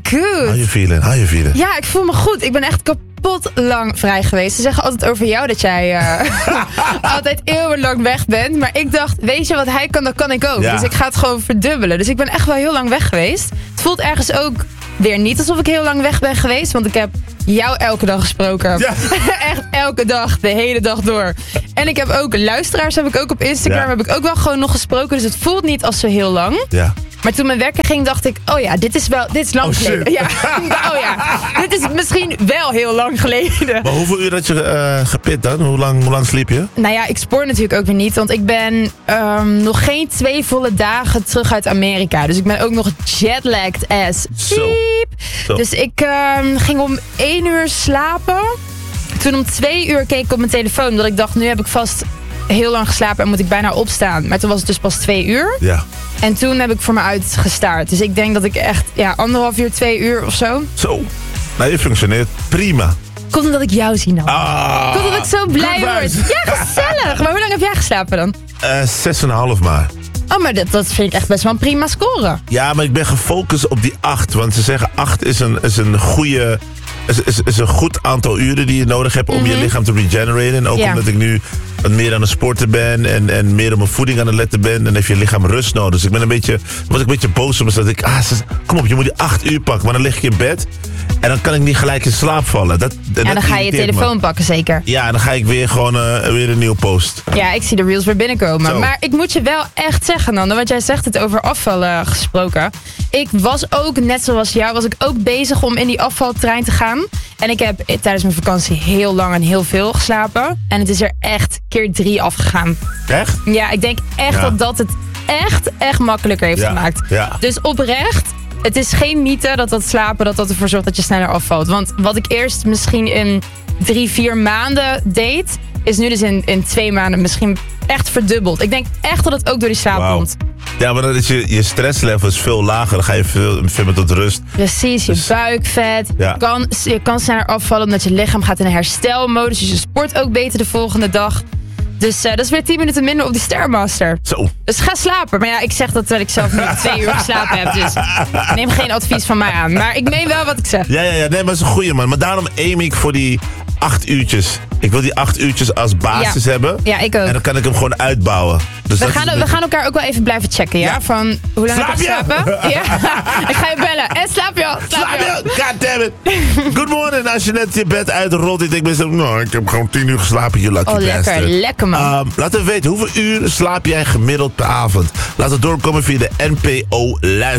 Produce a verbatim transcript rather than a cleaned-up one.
good. How you feeling? How you feeling? Ja, ik voel me goed. Ik ben echt kapot lang vrij geweest. Ze zeggen altijd over jou dat jij uh, altijd eeuwenlang weg bent. Maar ik dacht, weet je wat hij kan, dat kan ik ook. Ja. Dus ik ga het gewoon verdubbelen. Dus ik ben echt wel heel lang weg geweest. Het voelt ergens ook weer niet alsof ik heel lang weg ben geweest. Want ik heb jou elke dag gesproken. Ja. Echt elke dag, de hele dag door. En ik heb ook luisteraars, heb ik ook op Instagram, Ja. heb ik ook wel gewoon nog gesproken. Dus het voelt niet als zo heel lang. Ja. Maar toen mijn wekker ging, dacht ik, oh ja, dit is wel, dit is lang Oh, shit. geleden. Ja. Oh ja, dit is misschien wel heel lang geleden. Maar hoeveel uur had je uh, gepit dan? Hoe lang, hoe lang sliep je? Nou ja, ik spoor natuurlijk ook weer niet. Want ik ben um, nog geen twee volle dagen terug uit Amerika. Dus ik ben ook nog jetlagged as Zo. piep. Zo. Dus ik um, ging om één uur slapen. Toen om twee uur keek ik op mijn telefoon. Omdat ik dacht, nu heb ik vast heel lang geslapen en moet ik bijna opstaan. Maar toen was het dus pas twee uur. Ja. En toen heb ik voor me uitgestaard. Dus ik denk dat ik echt ja, anderhalf uur, twee uur of zo. Zo. Nou, je functioneert prima. Komt omdat ik jou zie nou. Ah. Komt omdat ik zo blij good word. vibes. Ja, gezellig. Maar hoe lang heb jij geslapen dan? Uh, zes en een half maar. Oh, maar dat, dat vind ik echt best wel een prima score. Ja, maar ik ben gefocust op die acht. Want ze zeggen acht is een, is een goede... Is, is, is een goed aantal uren die je nodig hebt om je lichaam te regeneraten. En ook Ja. omdat ik nu wat meer aan het sporten ben en, en meer op mijn voeding aan het letten ben, dan heeft je lichaam rust nodig. Dus ik ben een beetje, was ik een beetje boos om, dat ik, ah, ze- kom op, je moet die acht uur pakken. Maar dan lig ik in bed en dan kan ik niet gelijk in slaap vallen. Dat, dat Ja, dan ga je je irriteert me. telefoon pakken zeker. Ja, dan ga ik weer gewoon uh, weer een nieuwe post. Ja, ik zie de reels weer binnenkomen. Zo. Maar ik moet je wel echt zeggen, Nando, want jij zegt het over afvallen gesproken. Ik was ook, net zoals jou, was ik ook bezig om in die afvaltrein te gaan. En ik heb tijdens mijn vakantie heel lang en heel veel geslapen. En het is er echt keer drie afgegaan. Echt? Ja, ik denk echt Ja. dat dat het echt, echt makkelijker heeft Ja, gemaakt. ja. Dus oprecht, het is geen mythe dat dat slapen, dat dat ervoor zorgt dat je sneller afvalt. Want wat ik eerst misschien in drie, vier maanden deed, is nu dus in, in twee maanden misschien echt verdubbeld. Ik denk echt dat het ook door die slaap Wauw. komt. Ja, maar dan is je, je stresslevel is veel lager. Dan ga je veel, veel meer tot rust. Precies, je Dus- buikvet. Ja. Kan, je kan sneller afvallen omdat je lichaam gaat in een herstelmodus. Dus je sport ook beter de volgende dag. Dus uh, dat is weer tien minuten minder op die Stairmaster. Zo. Dus ga slapen. Maar ja, ik zeg dat terwijl ik zelf nu twee uur geslapen heb. Dus neem geen advies van mij aan. Maar ik meen wel wat ik zeg. Ja, ja, ja. Nee, maar dat is een goeie, man. Maar daarom aim ik voor die acht uurtjes. Ik wil die acht uurtjes als basis Ja. hebben. Ja, ik ook. En dan kan ik hem gewoon uitbouwen. Dus We dat gaan, is- we gaan elkaar ook wel even blijven checken, ja? Ja. Van, hoe lang heb je Slaap je? geslapen? Ja. Ik ga je bellen. En slaap je al? Slaap Slaap je al? je? God damn it. Good morning. Als je net je bed uitrolt, ik denk meestal, nou, ik heb gewoon tien uur geslapen, je lucky Oh, lekker. bastard. Lekker, man. Um, laat even weten, hoeveel uur slaap jij gemiddeld per avond? Laat het doorkomen via de N P O luister.